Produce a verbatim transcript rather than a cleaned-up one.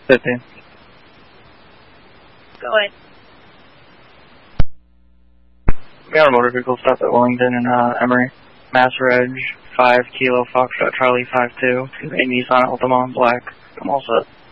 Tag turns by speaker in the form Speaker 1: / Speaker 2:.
Speaker 1: fifteen.
Speaker 2: Go ahead.
Speaker 1: We got a motor vehicle stopped at Wellington and uh, Emory. Mass Reg, five Kilo Foxtrot Charlie five two. A Nissan Altima, black. I'm all set.